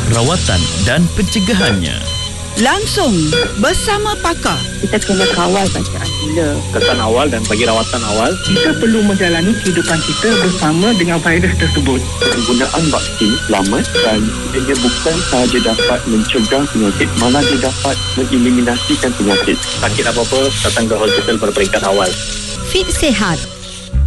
rawatan dan pencegahannya. Langsung bersama pakar. Kita kena kawal bacaan gula. Kesan awal dan bagi rawatan awal. Kita perlu menjalani kehidupan kita bersama dengan virus tersebut. Penggunaan vaksin selamat dan ia bukan sahaja dapat mencegah penyakit, malah dia dapat mengeliminasikan penyakit. Sakit apa-apa, datang ke hospital pada peringkat awal. Fit Sihat